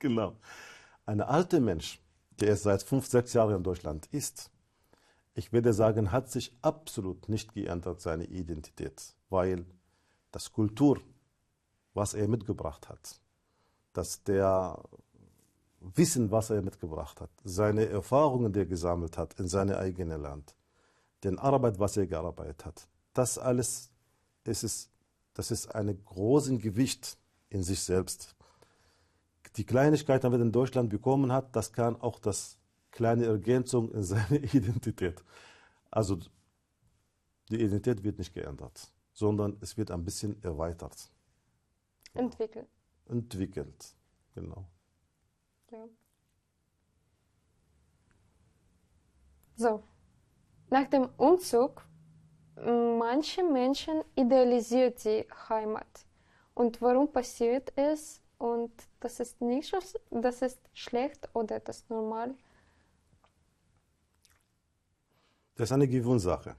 Genau. Ein alter Mensch, der erst seit 5, 6 Jahren in Deutschland ist, ich würde sagen, hat sich absolut nicht geändert, seine Identität, weil das Kultur, was er mitgebracht hat, dass der Wissen, was er mitgebracht hat, seine Erfahrungen, die er gesammelt hat in seinem eigenen Land, den Arbeit, was er gearbeitet hat, das alles, das ist ein großes Gewicht in sich selbst. Die Kleinigkeiten, die er in Deutschland bekommen hat, das kann auch das kleine Ergänzung in seine Identität. Also die Identität wird nicht geändert, sondern es wird ein bisschen erweitert. Entwickelt. Entwickelt, genau. Ja. So, nach dem Umzug, manche Menschen idealisieren die Heimat. Und warum passiert es? Und das ist nicht so, das ist schlecht oder das ist normal? Das ist eine Gewöhnungssache.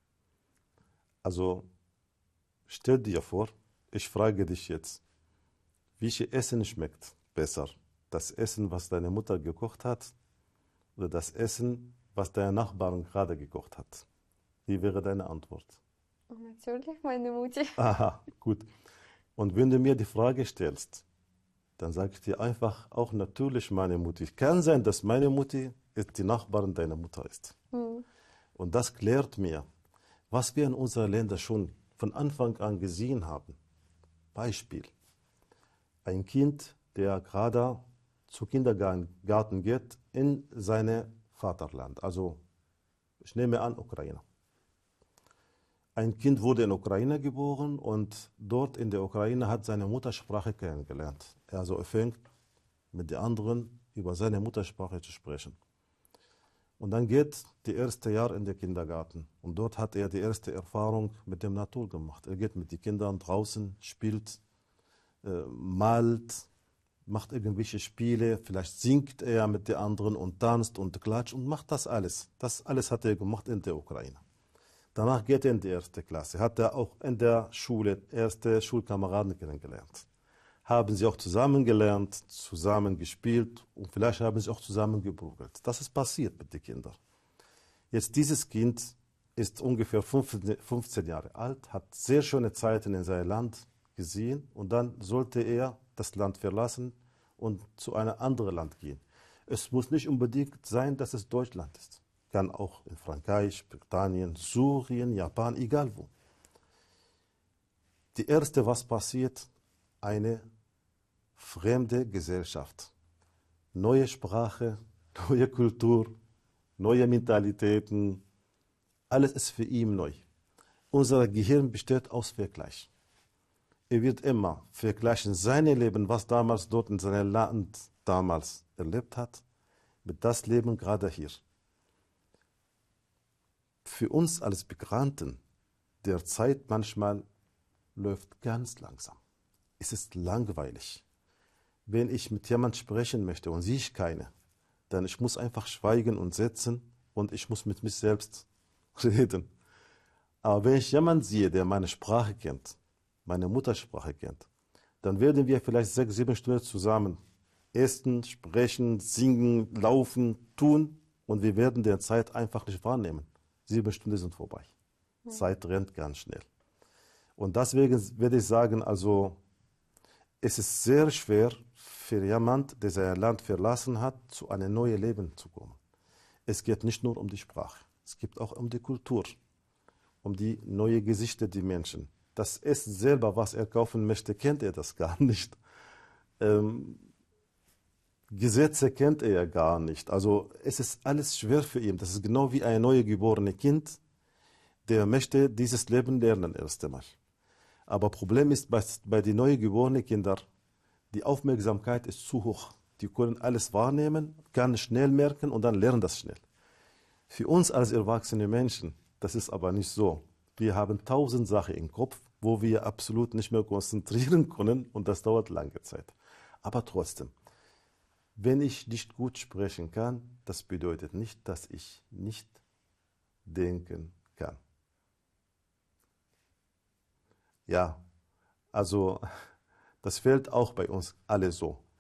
Also stell dir vor, ich frage dich jetzt, welches Essen schmeckt besser? Das Essen, was deine Mutter gekocht hat, oder das Essen, was deine Nachbarin gerade gekocht hat? Wie wäre deine Antwort? Natürlich, meine Mutti. Aha, gut. Und wenn du mir die Frage stellst, dann sage ich dir einfach auch natürlich meine Mutti. Kann sein, dass meine Mutti die Nachbarin deiner Mutter ist. Und das klärt mir, was wir in unseren Ländern schon von Anfang an gesehen haben. Beispiel. Ein Kind, der gerade zu Kindergarten geht in seinem Vaterland. Also ich nehme an Ukraine. Ein Kind wurde in Ukraine geboren und dort in der Ukraine hat seine Muttersprache kennengelernt. Also er fängt mit den anderen über seine Muttersprache zu sprechen. Und dann geht das erste Jahr in den Kindergarten. Und dort hat er die erste Erfahrung mit der Natur gemacht. Er geht mit den Kindern draußen, spielt, malt, macht irgendwelche Spiele, vielleicht singt er mit den anderen und tanzt und klatscht und macht das alles. Das alles hat er gemacht in der Ukraine. Danach geht er in die erste Klasse. Hat er auch in der Schule erste Schulkameraden kennengelernt. Haben sie auch zusammen gelernt, zusammen gespielt und vielleicht haben sie auch zusammen geprügelt. Das ist passiert mit den Kindern. Jetzt dieses Kind ist ungefähr 15 Jahre alt, hat sehr schöne Zeiten in seinem Land gesehen und dann sollte er das Land verlassen und zu einem anderen Land gehen. Es muss nicht unbedingt sein, dass es Deutschland ist. Kann auch in Frankreich, Britannien, Syrien, Japan, egal wo. Die erste, was passiert, eine fremde Gesellschaft. Neue Sprache, neue Kultur, neue Mentalitäten, alles ist für ihn neu. Unser Gehirn besteht aus Vergleich. Er wird immer vergleichen sein Leben, was damals dort in seinem Land damals erlebt hat, mit das Leben gerade hier. Für uns als Migranten, der Zeit manchmal läuft ganz langsam. Es ist langweilig. Wenn ich mit jemandem sprechen möchte und sehe ich keine, dann ich muss einfach schweigen und sitzen und ich muss mit mich selbst reden. Aber wenn ich jemanden sehe, der meine Sprache kennt, meine Muttersprache kennt, dann werden wir vielleicht 6, 7 Stunden zusammen essen, sprechen, singen, laufen, tun und wir werden die Zeit einfach nicht wahrnehmen. 7 Stunden sind vorbei. Zeit rennt ganz schnell. Und deswegen würde ich sagen, also es ist sehr schwer für jemanden, der sein Land verlassen hat, zu einem neuen Leben zu kommen. Es geht nicht nur um die Sprache, es geht auch um die Kultur, um die neue Gesichter, die Menschen. Das Essen selber, was er kaufen möchte, kennt er das gar nicht. Gesetze kennt er ja gar nicht. Also es ist alles schwer für ihn. Das ist genau wie ein neugeborenes Kind, der möchte dieses Leben lernen erst einmal. Aber Problem ist bei den neugeborenen Kindern, die Aufmerksamkeit ist zu hoch. Die können alles wahrnehmen, kann schnell merken und dann lernen das schnell. Für uns als erwachsene Menschen, das ist aber nicht so. Wir haben 1000 Sachen im Kopf, wo wir absolut nicht mehr konzentrieren können und das dauert lange Zeit. Aber trotzdem, wenn ich nicht gut sprechen kann, das bedeutet nicht, dass ich nicht denken kann. Ja, also das fällt auch bei uns alle so.